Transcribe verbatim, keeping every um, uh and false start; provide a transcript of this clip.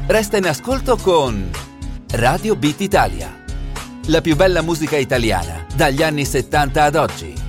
Resta in ascolto con Radio Beat Italia. La più bella musica italiana dagli anni settanta ad oggi.